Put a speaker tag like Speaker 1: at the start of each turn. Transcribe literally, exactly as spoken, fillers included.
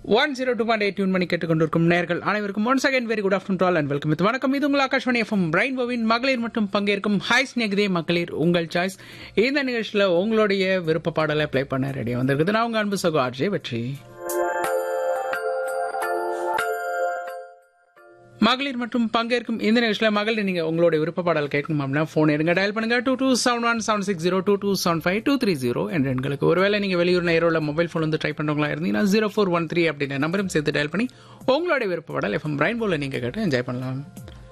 Speaker 1: One zero two point eight tune பண்ணி கேட்டுக்கொண்டிருக்கும் நேர்கள் அனைவருக்கும் once again very good afternoon doll and welcome. இது வணக்கம். இது உங்கள் ஆகாஷ்வாணி எஃப்எம் ரெயின்போவின் மகளிர் மற்றும் பங்கேற்கும் ஹாய் ஸ்நேகிதே மகளிர் உங்கள் சாய்ஸ். இந்த நிகழ்ச்சியில் உங்களுடைய விருப்ப பாடலை ப்ளே பண்ண ரெடியாக வந்திருக்குது. நான் உங்கள் அன்பு சகோ ஆர்ஜே வெற்றி. மகளிர் மற்றும் பங்கேற்கும் இந்த நிகழ்ச்சியில் மகளிர் நீங்கள் உங்களுடைய விருப்ப பாடல் கேட்கணும் அப்படின்னா ஃபோன் எடுங்க, டயல் பண்ணுங்க two two seven one seven six zero two two seven five two three zero என்ற எண்களுக்கு. ஒருவேளை நீங்கள் வெளியூர் நேரோட மொபைல் ஃபோன் வந்து ட்ரை பண்ணுறவங்களா இருந்தீங்கன்னா ஜீரோ ஃபோர் ஒன் த்ரீ அப்படின்ற நம்பரும் சேர்த்து டயல் பண்ணி உங்களுடைய விருப்ப பாடல் எஃப்எம் ரெயின்போவில் நீங்கள் கேட்டு என்ஜாய் பண்ணலாம்.